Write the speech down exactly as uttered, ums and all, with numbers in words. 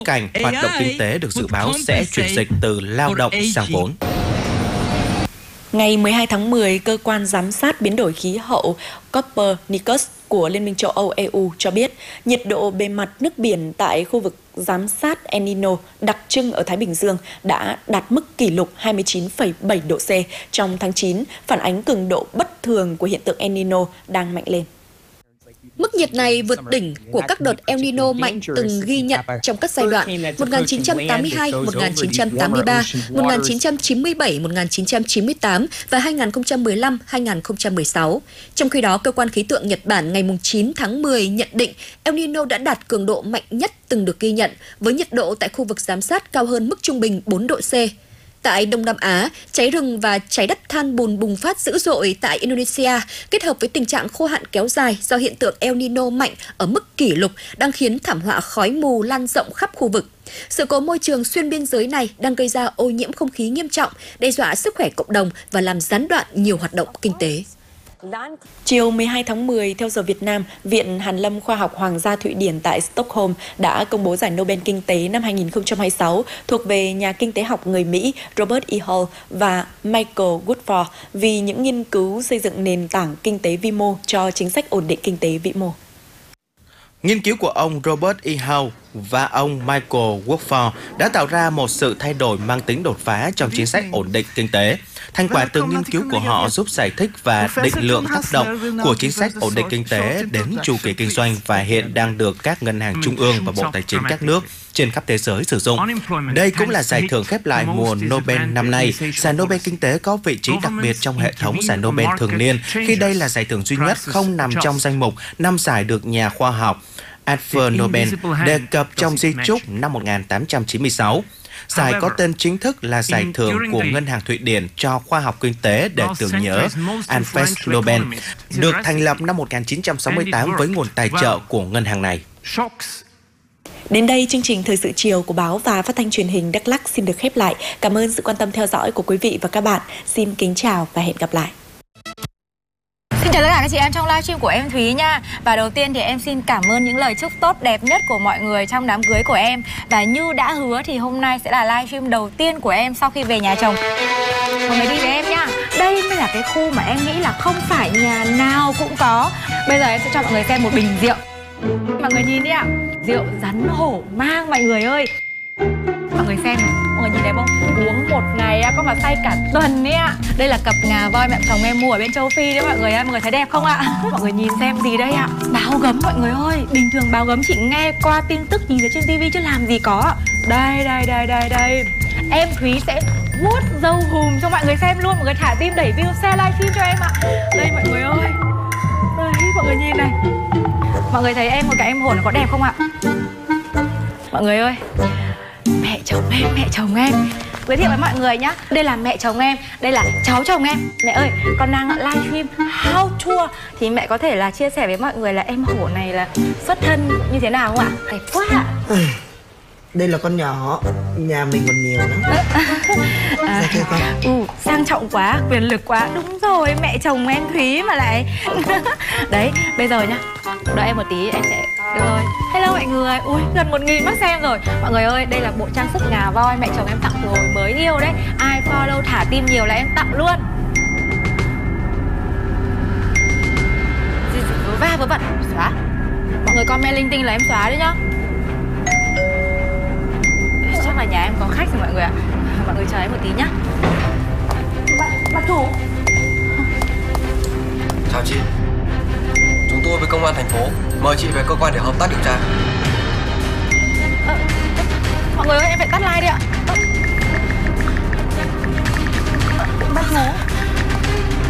cảnh hoạt động kinh tế được dự báo sẽ chuyển dịch từ lao động sang vốn. Ngày mười hai tháng mười, Cơ quan Giám sát Biến đổi Khí hậu Copernicus của Liên minh châu Âu E U cho biết nhiệt độ bề mặt nước biển tại khu vực giám sát El Nino đặc trưng ở Thái Bình Dương đã đạt mức kỷ lục hai mươi chín phẩy bảy độ C trong tháng chín, phản ánh cường độ bất thường của hiện tượng El Nino đang mạnh lên. Mức nhiệt này vượt đỉnh của các đợt El Nino mạnh từng ghi nhận trong các giai đoạn một nghìn chín trăm tám mươi hai, một nghìn chín trăm tám mươi ba, một nghìn chín trăm chín mươi bảy, một nghìn chín trăm chín mươi tám và hai nghìn không trăm mười lăm, hai nghìn không trăm mười sáu. Trong khi đó, Cơ quan Khí tượng Nhật Bản ngày chín tháng mười nhận định El Nino đã đạt cường độ mạnh nhất từng được ghi nhận, với nhiệt độ tại khu vực giám sát cao hơn mức trung bình bốn độ C. Tại Đông Nam Á, cháy rừng và cháy đất than bùn bùng phát dữ dội tại Indonesia kết hợp với tình trạng khô hạn kéo dài do hiện tượng El Nino mạnh ở mức kỷ lục đang khiến thảm họa khói mù lan rộng khắp khu vực. Sự cố môi trường xuyên biên giới này đang gây ra ô nhiễm không khí nghiêm trọng, đe dọa sức khỏe cộng đồng và làm gián đoạn nhiều hoạt động kinh tế. Chiều mười hai tháng mười, theo giờ Việt Nam, Viện Hàn lâm Khoa học Hoàng gia Thụy Điển tại Stockholm đã công bố giải Nobel Kinh tế năm hai nghìn không trăm hai mươi sáu thuộc về nhà kinh tế học người Mỹ Robert E. Hall và Michael Woodford vì những nghiên cứu xây dựng nền tảng kinh tế vi mô cho chính sách ổn định kinh tế vĩ mô. Nghiên cứu của ông Robert E. Hall và ông Michael Woodford đã tạo ra một sự thay đổi mang tính đột phá trong chính sách ổn định kinh tế. Thành quả từ nghiên cứu của họ giúp giải thích và định lượng tác động của chính sách ổn định kinh tế đến chu kỳ kinh doanh và hiện đang được các ngân hàng trung ương và Bộ Tài chính các nước trên khắp thế giới sử dụng. Đây cũng là giải thưởng khép lại mùa Nobel năm nay. Giải Nobel Kinh tế có vị trí đặc biệt trong hệ thống giải Nobel thường niên, khi đây là giải thưởng duy nhất không nằm trong danh mục năm giải được nhà khoa học Alfred Nobel đề cập trong di chúc năm một nghìn tám trăm chín mươi sáu. Giải có tên chính thức là Giải thưởng của Ngân hàng Thụy Điển cho khoa học kinh tế để tưởng nhớ Alfred Nobel, được thành lập năm một nghìn chín trăm sáu mươi tám với nguồn tài trợ của ngân hàng này. Đến đây, chương trình Thời sự chiều của báo và Phát thanh Truyền hình Đắk Lắk xin được khép lại. Cảm ơn sự quan tâm theo dõi của quý vị và các bạn. Xin kính chào và hẹn gặp lại. Xin chào tất cả các chị em trong livestream của em Thúy nha. Và đầu tiên thì em xin cảm ơn những lời chúc tốt đẹp nhất của mọi người trong đám cưới của em. Và như đã hứa thì hôm nay sẽ là livestream đầu tiên của em sau khi về nhà chồng. Mọi người đi với em nha. Đây mới là cái khu mà em nghĩ là không phải nhà nào cũng có. Bây giờ em sẽ cho mọi người xem một bình rượu. Mọi người nhìn đi ạ. Rượu rắn hổ mang mọi người ơi. Mọi người xem này, mọi người nhìn thấy không? Uống một ngày có mà say cả tuần ấy ạ. Đây là cặp ngà voi mẹ chồng em mua ở bên châu Phi đấy mọi người ơi. Mọi người thấy đẹp không ạ? Mọi người nhìn xem gì đây ạ? Báo gấm mọi người ơi. Bình thường báo gấm chỉ nghe qua tin tức nhìn thấy trên tivi chứ làm gì có. Đây đây đây đây đây. Em Thúy sẽ vuốt râu hùm cho mọi người xem luôn. Mọi người thả tim đẩy view share livestream cho em ạ. Đây mọi người ơi. Đây mọi người nhìn này. Mọi người thấy em một cái em hồn có đẹp không ạ? Mọi người ơi, mẹ chồng em, mẹ chồng em. Giới thiệu với mọi người nhá. Đây là mẹ chồng em, đây là cháu chồng em. Mẹ ơi, con đang livestream How Tour thì mẹ có thể là chia sẻ với mọi người là em hổ này là xuất thân như thế nào không ạ? Đẹp quá ạ. Đây là con nhỏ, nhà mình còn nhiều lắm. À, ừ, sang trọng quá, quyền lực quá. Đúng rồi, mẹ chồng em Thúy mà lại. Đấy, bây giờ nhá, đợi em một tí em sẽ... Được rồi, hello mọi người. Ui, gần một nghìn mắt xem rồi. Mọi người ơi, đây là bộ trang sức ngà voi mẹ chồng em tặng rồi, mới yêu đấy. Ai follow thả tim nhiều là em tặng luôn. Vớ va vớ vẩn, xóa. Mọi người comment linh tinh là em xóa đấy nhá. Chắc là nhà em có khách rồi mọi người ạ. Mọi người chờ em một tí nhá. Bà chủ. Chào chị. Chúng tôi với công an thành phố mời chị về cơ quan để hợp tác điều tra. Ờ, mọi người ơi, em phải tắt like đi ạ. Ờ, bà chủ.